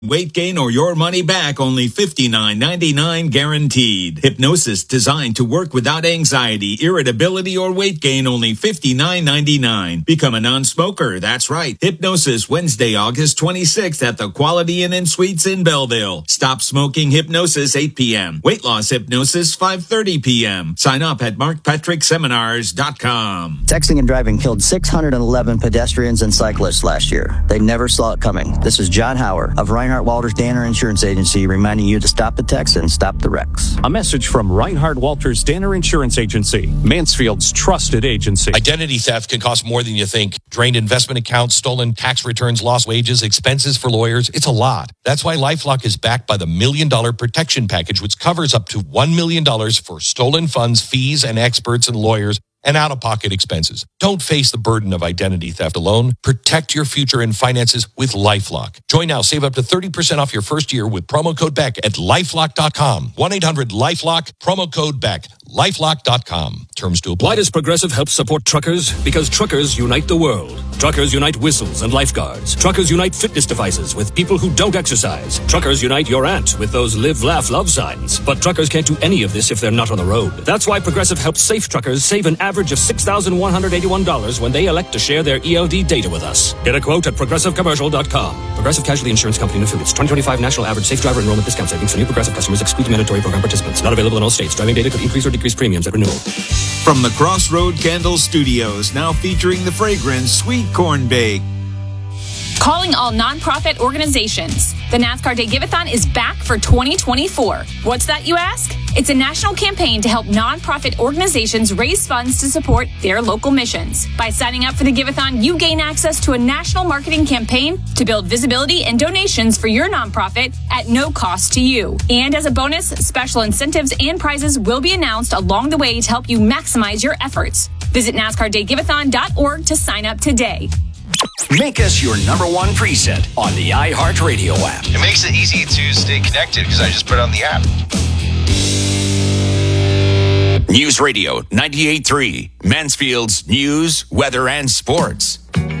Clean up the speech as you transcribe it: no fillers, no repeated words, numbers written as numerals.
Weight gain or your money back, only $59.99 guaranteed. Hypnosis designed to work without anxiety, irritability, or weight gain, only $59.99. Become a non-smoker, that's right. Hypnosis, Wednesday, August 26th at the Quality Inn and Suites in Belleville. Stop smoking hypnosis, 8 p.m. Weight loss hypnosis, 5:30 p.m. Sign up at markpatrickseminars.com. Texting and driving killed 611 pedestrians and cyclists last year. They never saw it coming. This is John Hauer of Reinhardt Walters Danner Insurance Agency reminding you to stop the text and stop the wrecks. A message from Reinhardt Walters Danner Insurance Agency, Mansfield's trusted agency. Identity theft can cost more than you think. Drained investment accounts, stolen tax returns, lost wages, expenses for lawyers. It's a lot. That's why LifeLock is backed by the $1 Million Protection Package, which covers up to $1 million for stolen funds, fees, and experts and lawyers, and out-of-pocket expenses. Don't face the burden of identity theft alone. Protect your future and finances with LifeLock. Join now. Save up to 30% off your first year with promo code BECK at LifeLock.com. 1-800-LifeLock, promo code BECK. LifeLock.com. Terms to apply. Why does Progressive help support truckers? Because truckers unite the world. Truckers unite whistles and lifeguards. Truckers unite fitness devices with people who don't exercise. Truckers unite your aunt with those live, laugh, love signs. But truckers can't do any of this if they're not on the road. That's why Progressive helps safe truckers save an average of $6,181 when they elect to share their ELD data with us. Get a quote at ProgressiveCommercial.com. Progressive Casualty Insurance Company and Affiliates. 2025 National Average Safe Driver Enrollment Discount Savings for new Progressive customers exclude mandatory program participants. Not available in all states. Driving data could increase or decrease premiums at renewal. From the Crossroad Candle Studios, now featuring the fragrance Sweet Corn Bake. Calling all nonprofit organizations. The NASCAR Day Giveathon is back for 2024. What's that, you ask? It's a national campaign to help nonprofit organizations raise funds to support their local missions. By signing up for the Giveathon, you gain access to a national marketing campaign to build visibility and donations for your nonprofit at no cost to you. And as a bonus, special incentives and prizes will be announced along the way to help you maximize your efforts. Visit NASCARDayGiveathon.org to sign up today. Make us your number one preset on the iHeartRadio app. It makes it easy to stay connected because I just put it on the app. News Radio 98.3, Mansfield's news, weather, and sports.